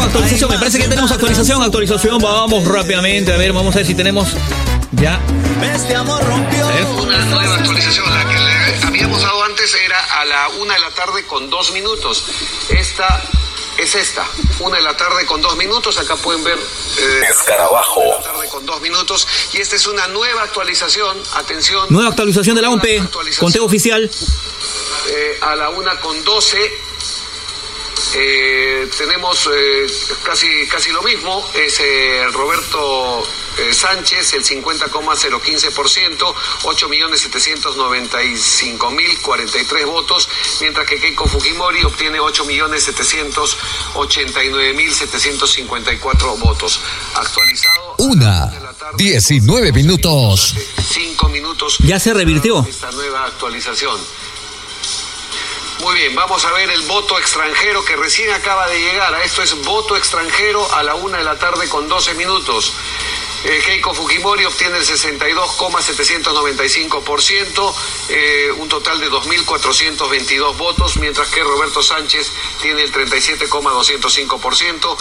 actualización. Me parece que ya tenemos actualización. Vamos rápidamente. A ver, vamos a ver si tenemos ya. Este amor rompió. Una nueva actualización. La que le habíamos dado antes era a la 1 de la tarde con 2 minutos. Esta es 1 de la tarde con 2 minutos. Acá pueden ver. Escarabajo. 1 de la tarde con 2 minutos. Y esta es una nueva actualización. Atención. Nueva actualización de la OMP. Conteo oficial. A la 1 con 12. Tenemos casi lo mismo. Es Roberto Sánchez, el 50,015%, 8.795.043 votos, mientras que Keiko Fujimori obtiene 8.789.754 votos. Actualizado. 1:19 minutos. 5 minutos. Ya se revirtió. Esta nueva actualización. Muy bien, vamos a ver el voto extranjero que recién acaba de llegar. Esto es voto extranjero a la 1 de la tarde con 12 minutos. Keiko Fujimori obtiene el 62,795%, un total de 2.422 votos, mientras que Roberto Sánchez tiene el 37,205%,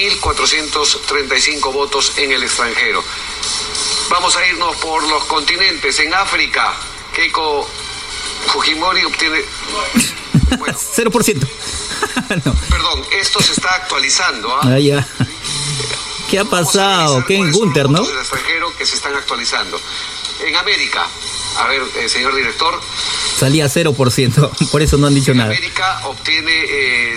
1.435 votos en el extranjero. Vamos a irnos por los continentes. En África, Keiko Fujimori obtiene... Bueno, 0%. No. Perdón, esto se está actualizando. Ya. ¿Qué ha pasado? ¿Qué en Gunter, no? Del extranjero que se están actualizando. En América, a ver, señor director. Salía 0%, por eso no han dicho nada. América obtiene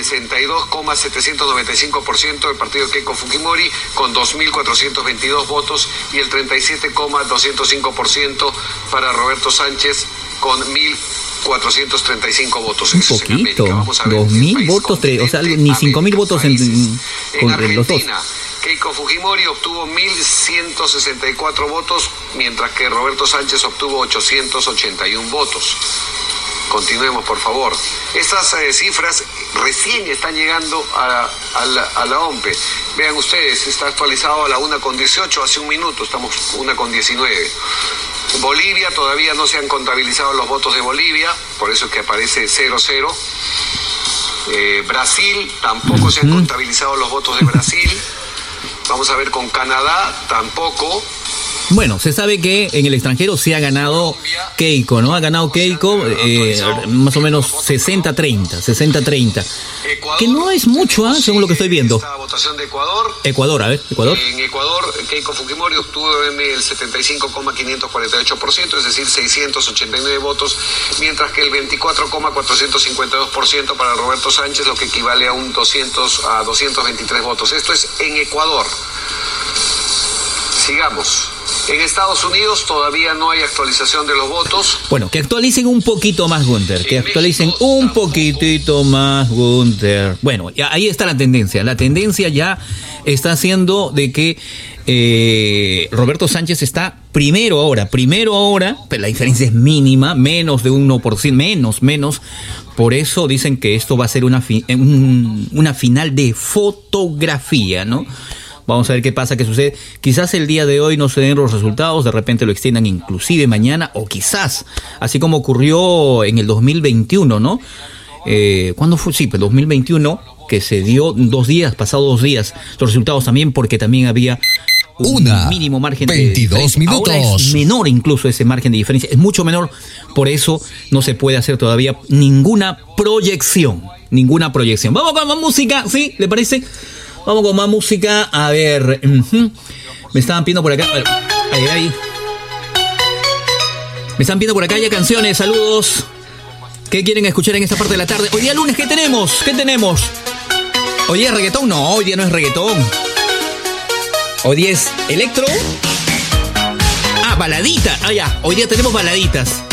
62,795% del partido Keiko Fujimori con 2.422 votos y el 37,205% para Roberto Sánchez con 1.435 votos. Un poquito, 2.000 votos, o sea, ni 5.000 votos en los dos. Keiko Fujimori obtuvo 1.164 votos, mientras que Roberto Sánchez obtuvo 881 votos. Continuemos, por favor. Estas cifras recién están llegando a la OMP. Vean ustedes, está actualizado a la 1:18, hace un minuto, estamos 1:19. Bolivia, todavía no se han contabilizado los votos de Bolivia, por eso es que aparece 0-0. Brasil, tampoco se han contabilizado los votos de Brasil. Vamos a ver con Canadá, tampoco. Bueno, se sabe que en el extranjero se ha ganado Keiko, ¿no? Ha ganado Keiko más o menos 60-30. Que no es mucho, según lo que estoy viendo. Esta votación de Ecuador. Ecuador. En Ecuador, Keiko Fujimori obtuvo el 75,548%, es decir, 689 votos, mientras que el 24,452% para Roberto Sánchez, lo que equivale a 223 votos. Esto es en Ecuador. Sigamos. En Estados Unidos todavía no hay actualización de los votos. Bueno, que actualicen un poquito más, Gunter. Que actualicen un poquitito más, Gunter. Bueno, ahí está la tendencia. La tendencia ya está haciendo de que Roberto Sánchez está primero ahora, pero la diferencia es mínima, menos de 1%, menos. Por eso dicen que esto va a ser una final de fotografía, ¿no? Vamos a ver qué pasa, qué sucede. Quizás el día de hoy no se den los resultados, de repente lo extiendan inclusive mañana, o quizás, así como ocurrió en el 2021, ¿no? ¿Cuándo fue? Sí, pues 2021, que se dio pasados 2 días, los resultados también, porque también había un mínimo margen de 22 minutos. Ahora es menor incluso ese margen de diferencia, es mucho menor, por eso no se puede hacer todavía ninguna proyección. Vamos con más música, ¿sí? ¿Le parece? Vamos con más música. A ver. Me estaban pidiendo por acá. Ahí. Me están pidiendo por acá ya canciones. Saludos. ¿Qué quieren escuchar en esta parte de la tarde? Hoy día lunes, ¿qué tenemos? ¿Hoy día es reggaetón? No, hoy día no es reggaetón. Hoy día es electro. Baladita. Ya. Hoy día tenemos baladitas.